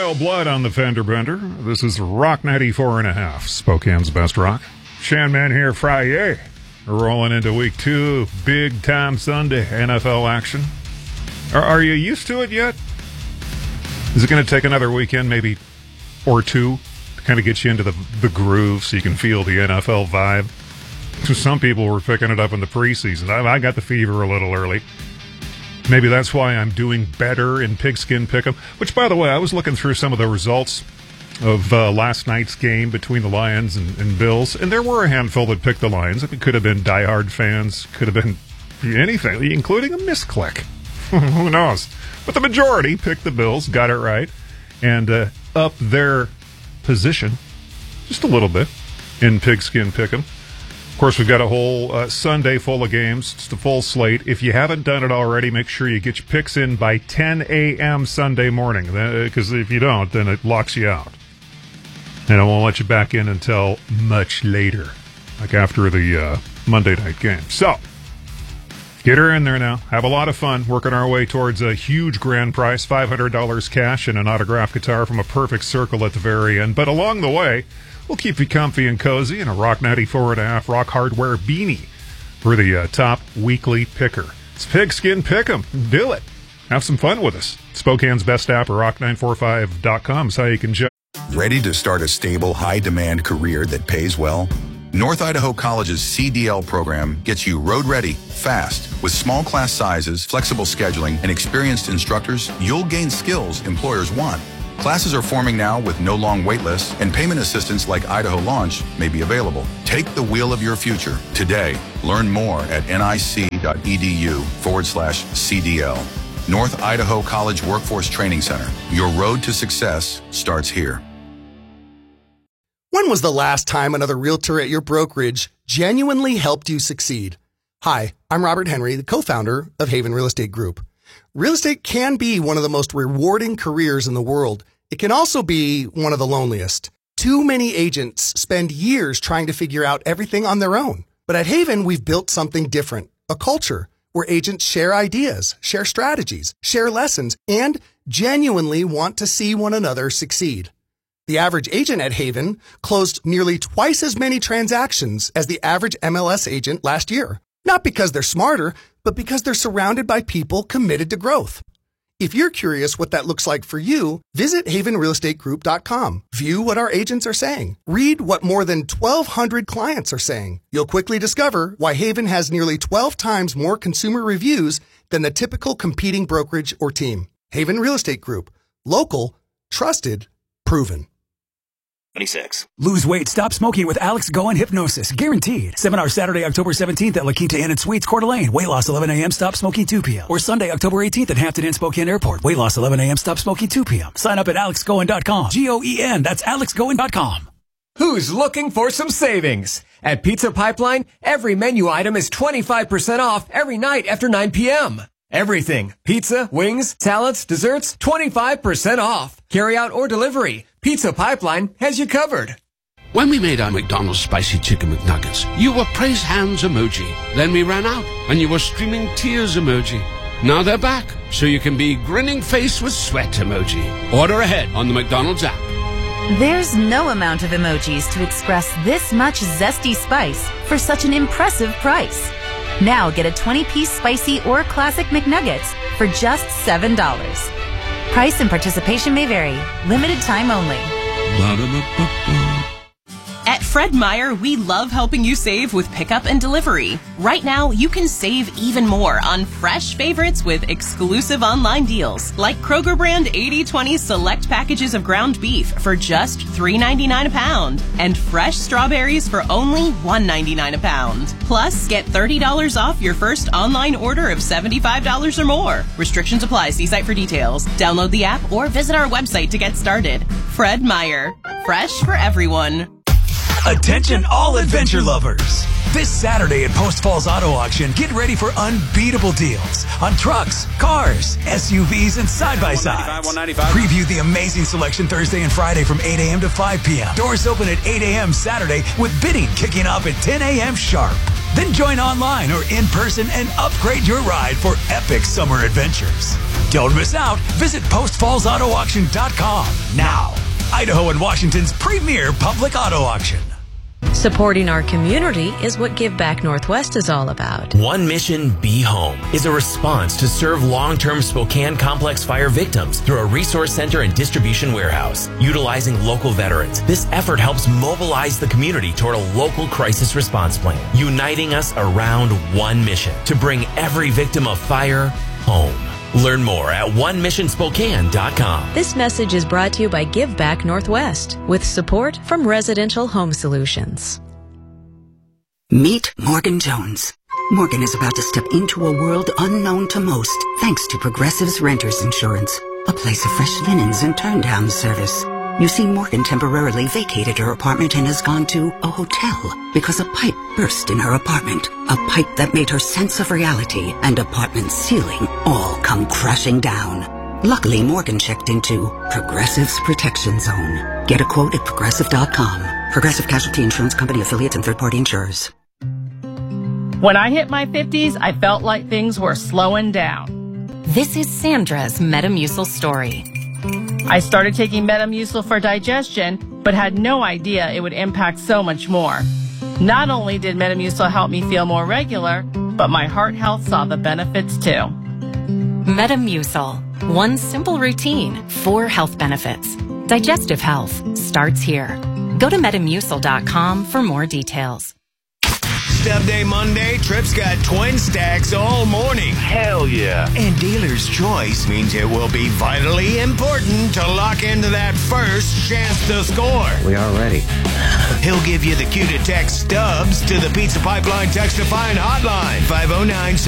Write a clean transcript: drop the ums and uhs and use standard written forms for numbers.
Royal Blood on the Fender Bender. This is Rock 94.5, Spokane's best rock. Shanman here, Friday. We're rolling into week 2, big time Sunday NFL action. Are you used to it yet? Is it going to take another weekend, maybe, or two, to kind of get you into the groove so you can feel the NFL vibe? So some people were picking it up in the preseason. I got the fever a little early. Maybe that's why I'm doing better in Pigskin Pick'em. Which, by the way, I was looking through some of the results of last night's game between the Lions and Bills, and there were a handful that picked the Lions. It could have been diehard fans, could have been anything, including a misclick. Who knows? But the majority picked the Bills, got it right, and upped their position just a little bit in Pigskin Pick'em. Of course, we've got a whole Sunday full of games. It's the full slate. If you haven't done it already, make sure you get your picks in by 10 a.m. Sunday morning, because if you don't, then it locks you out. And it won't let you back in until much later, like after the Monday night game. So, get her in there now. Have a lot of fun working our way towards a huge grand prize, $500 cash and an autographed guitar from a Perfect Circle at the very end. But along the way, we'll keep you comfy and cozy in a Rock 94.5 Rock Hardware beanie for the top weekly picker. It's Pigskin Pick'em. Do it. Have some fun with us. Spokane's best app, or rock945.com is how you can judge. Ready to start a stable, high-demand career that pays well? North Idaho College's CDL program gets you road-ready, fast. With small class sizes, flexible scheduling, and experienced instructors, you'll gain skills employers want. Classes are forming now with no long wait lists, and payment assistance like Idaho Launch may be available. Take the wheel of your future today. Learn more at nic.edu/CDL. North Idaho College Workforce Training Center. Your road to success starts here. When was the last time another realtor at your brokerage genuinely helped you succeed? Hi, I'm Robert Henry, the co-founder of Haven Real Estate Group. Real estate can be one of the most rewarding careers in the world. It can also be one of the loneliest. Too many agents spend years trying to figure out everything on their own. But at Haven, we've built something different, a culture where agents share ideas, share strategies, share lessons, and genuinely want to see one another succeed. The average agent at Haven closed nearly twice as many transactions as the average MLS agent last year. Not because they're smarter, but because they're surrounded by people committed to growth. If you're curious what that looks like for you, visit havenrealestategroup.com. View what our agents are saying. Read what more than 1,200 clients are saying. You'll quickly discover why Haven has nearly 12 times more consumer reviews than the typical competing brokerage or team. Haven Real Estate Group. Local, trusted, proven. 26. Lose weight, stop smoking with Alex Go and Hypnosis. Guaranteed. Seminar Saturday, October 17th at La Quinta Inn and Suites, Coeur d'Alene. Weight loss 11 a.m., stop smoking 2 p.m. Or Sunday, October 18th at Hampton Inn, Spokane Airport. Weight loss 11 a.m., stop smoking 2 p.m. Sign up at alexgoen.com. G-O-E-N. That's alexgoen.com. Who's looking for some savings? At Pizza Pipeline, every menu item is 25% off every night after 9 p.m. Everything. Pizza, wings, salads, desserts, 25% off. Carry out or delivery. Pizza Pipeline has you covered. When we made our McDonald's Spicy Chicken McNuggets, you were praise hands emoji. Then we ran out, and you were streaming tears emoji. Now they're back, so you can be grinning face with sweat emoji. Order ahead on the McDonald's app. There's no amount of emojis to express this much zesty spice for such an impressive price. Now get a 20-piece spicy or classic McNuggets for just $7. Price and participation may vary. Limited time only. At Fred Meyer, we love helping you save with pickup and delivery. Right now, you can save even more on fresh favorites with exclusive online deals, like Kroger brand 80/20 select packages of ground beef for just $3.99 a pound, and fresh strawberries for only $1.99 a pound. Plus, get $30 off your first online order of $75 or more. Restrictions apply. See site for details. Download the app or visit our website to get started. Fred Meyer. Fresh for everyone. Attention all adventure lovers. This Saturday at Post Falls Auto Auction, get ready for unbeatable deals on trucks, cars, SUVs, and side-by-sides. Preview the amazing selection Thursday and Friday from 8 a.m. to 5 p.m. Doors open at 8 a.m. Saturday with bidding kicking off at 10 a.m. sharp. Then join online or in person and upgrade your ride for epic summer adventures. Don't miss out. Visit postfallsautoauction.com now. Idaho and Washington's premier public auto auction. Supporting our community is what Give Back Northwest is all about. One Mission Be Home is a response to serve long-term Spokane complex fire victims through a resource center and distribution warehouse. Utilizing local veterans, this effort helps mobilize the community toward a local crisis response plan, uniting us around one mission to bring every victim of fire home. Learn more at onemissionspokane.com. This message is brought to you by Give Back Northwest with support from Residential Home Solutions. Meet Morgan Jones. Morgan is about to step into a world unknown to most thanks to Progressive's Renters Insurance, a place of fresh linens and turn-down service. You see, Morgan temporarily vacated her apartment and has gone to a hotel because a pipe burst in her apartment. A pipe that made her sense of reality and apartment ceiling all come crashing down. Luckily, Morgan checked into Progressive's Protection Zone. Get a quote at Progressive.com. Progressive Casualty Insurance Company affiliates and third-party insurers. When I hit my 50s, I felt like things were slowing down. This is Sandra's Metamucil story. I started taking Metamucil for digestion, but had no idea it would impact so much more. Not only did Metamucil help me feel more regular, but my heart health saw the benefits too. Metamucil. One simple routine, 4 health benefits. Digestive health starts here. Go to Metamucil.com for more details. Stub Day Monday, Tripp's got twin stacks all morning. Hell yeah. And Dealer's Choice means it will be vitally important to lock into that first chance to score. We are ready. He'll give you the cue to text Stubbs to the Pizza Pipeline Text to Find hotline, 509